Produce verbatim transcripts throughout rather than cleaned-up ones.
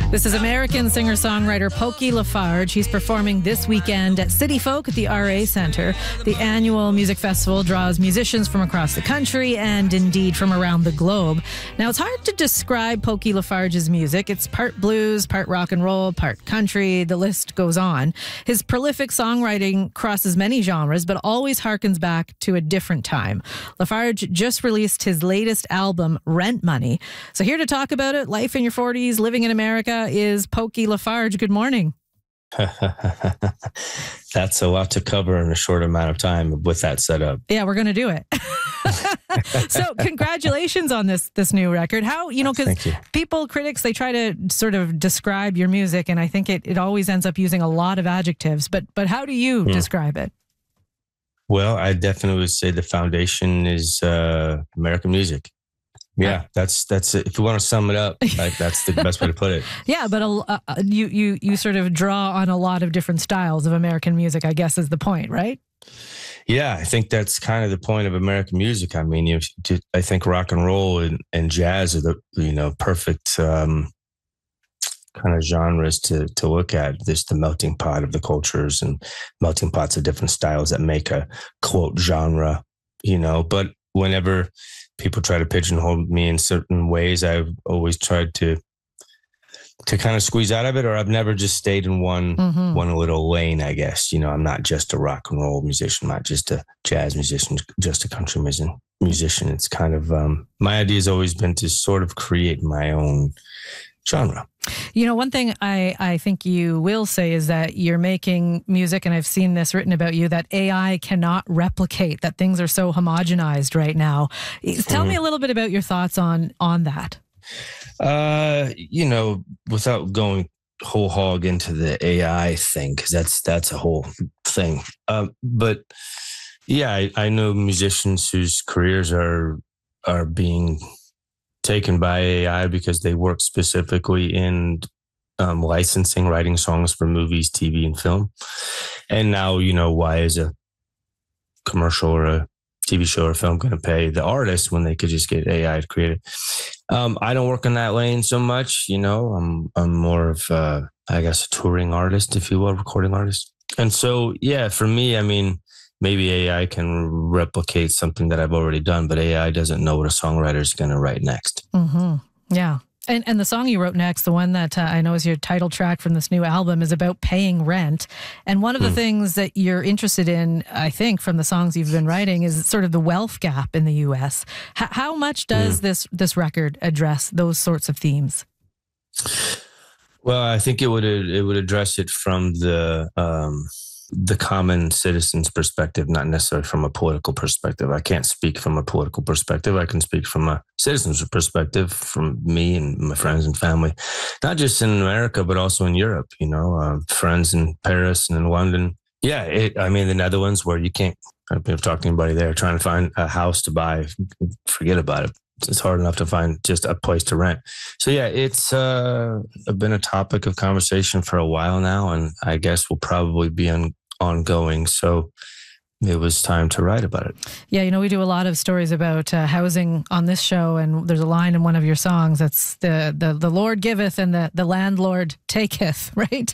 This is American singer-songwriter Pokey LaFarge. He's performing this weekend at City Folk at the R A Center. The annual music festival draws musicians from across the country and indeed from around the globe. Now, it's hard to describe Pokey LaFarge's music. It's part blues, part rock and roll, part country. The list goes on. His prolific songwriting crosses many genres, but always harkens back to a different time. LaFarge just released his latest album, Rent Money. So here to talk about it, life in your forties, living in America, is Pokey LaFarge. Good morning. That's a lot to cover in a short amount of time with that setup. Yeah, we're going to do it. So congratulations on this this new record. How, you know, because people, critics, they try to sort of describe your music, and I think it, it always ends up using a lot of adjectives. But but how do you hmm. describe it? Well, I definitely would say the foundation is uh, American music. Yeah, that's that's it. If you want to sum it up, like, that's the best way to put it. Yeah, but uh, you you you sort of draw on a lot of different styles of American music, I guess, is the point, right? Yeah, I think that's kind of the point of American music. I mean, you, I think rock and roll and, and jazz are the you know perfect um, kind of genres to to look at. This the melting pot of the cultures and melting pots of different styles that make a quote genre. You know, but whenever people try to pigeonhole me in certain ways, I've always tried to to kind of squeeze out of it, or I've never just stayed in one mm-hmm. one little lane, I guess. You know, I'm not just a rock and roll musician, not just a jazz musician, just a country musician. It's kind of, um, my idea has always been to sort of create my own genre. You know, one thing I, I think you will say is that you're making music, and I've seen this written about you, that A I cannot replicate, that things are so homogenized right now. Tell mm. me a little bit about your thoughts on on that. Uh, you know, without going whole hog into the A I thing, because that's that's a whole thing. Um, but yeah, I, I know musicians whose careers are are being taken by A I because they work specifically in um, licensing, writing songs for movies, T V, and film. And now, you know, why is a commercial or a T V show or film going to pay the artist when they could just get A I to create it? Um, I don't work in that lane so much. You know, I'm I'm more of, uh, I guess, a touring artist, if you will, recording artist. And so, yeah, for me, I mean, maybe A I can replicate something that I've already done, but A I doesn't know what a songwriter is going to write next. Mm-hmm. Yeah. And and the song you wrote next, the one that uh, I know is your title track from this new album, is about paying rent. And one of the mm. things that you're interested in, I think, from the songs you've been writing, is sort of the wealth gap in the U S. H- how much does mm. this this record address those sorts of themes? Well, I think it would it would address it from the um, the common citizen's perspective, not necessarily from a political perspective. I can't speak from a political perspective. I can speak from a citizen's perspective, from me and my friends and family, not just in America, but also in Europe, you know, uh, friends in Paris and in London. Yeah, it, I mean, the Netherlands, where you can't, I've been talking to anybody there trying to find a house to buy, forget about it. It's hard enough to find just a place to rent. So yeah, it's uh, been a topic of conversation for a while now, and I guess will probably be on, ongoing. So it was time to write about it. Yeah, you know, we do a lot of stories about uh, housing on this show, and there's a line in one of your songs that's the the, the Lord giveth and the, the landlord taketh, right?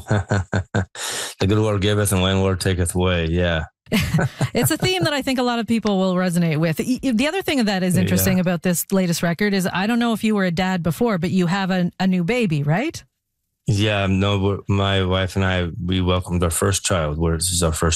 The good Lord giveth and landlord taketh away, yeah. It's a theme that I think a lot of people will resonate with. The other thing that is interesting yeah. about this latest record is, I don't know if you were a dad before, but you have a, a new baby, right? Yeah, no, my wife and I, we welcomed our first child. Where this is our first